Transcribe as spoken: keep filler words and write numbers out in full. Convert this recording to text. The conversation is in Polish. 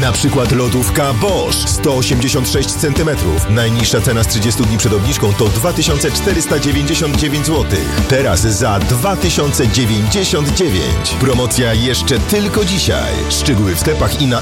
Na przykład lodówka Bosch sto osiemdziesiąt sześć centymetrów. Najniższa cena z trzydziestu dni przed obniżką to dwa tysiące czterysta dziewięćdziesiąt dziewięć złotych. Teraz za dwa tysiące dziewięćdziesiąt dziewięć. Promocja jeszcze tylko dzisiaj. Szczegóły w sklepach i na